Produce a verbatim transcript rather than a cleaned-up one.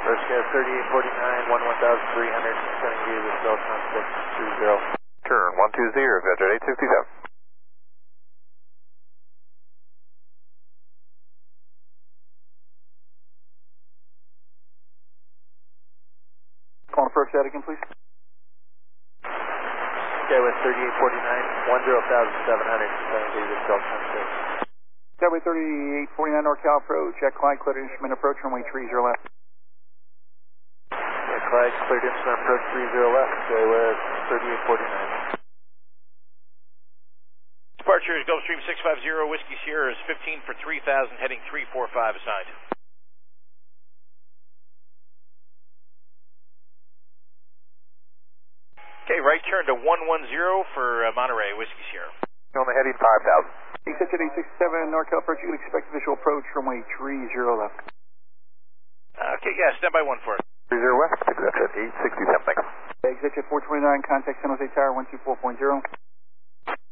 First gas thirty-eight forty-nine, one one thousand three hundred, sending you the Delta six three zero. Turn one two zero, Vector eight sixty-seven. Call approach that again, please. Skyway thirty-eight forty-nine, one zero thousand seven hundred, sending you the Delta six. Skyway thirty-eight forty-nine NorCal approach, at Clyde, cleared instrument approach, runway three zero left. Yeah, Clyde, cleared instrument approach three zero left, Skyway thirty-eight forty-nine. Departure is Gulfstream six five zero, Whiskey Sierra is fifteen for three thousand, heading three four five assigned. Okay, right turn to one one zero for uh, Monterey, Whiskey Sierra. On the heading five thousand. Exit eight sixty-seven, NorCal approach, you can expect visual approach, runway three zero left. Uh, okay, yeah, stand by one for it. three zero west, exit eight sixty-seven, thanks. Exit four twenty-nine, contact San Jose Tower one two four point zero.